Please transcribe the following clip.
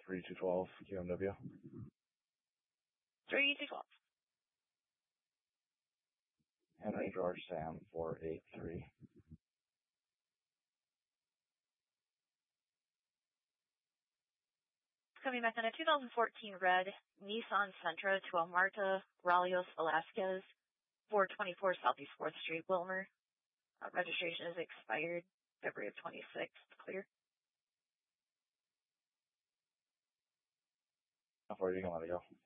3212 QMW. 3212. Henry George Sam 483. Coming back on a 2014 red Nissan Sentra to Marta Ralios Velasquez, 424 Southeast 4th Street, Wilmer. Registration is expired February of 26th. Clear. How far are you going to let it go?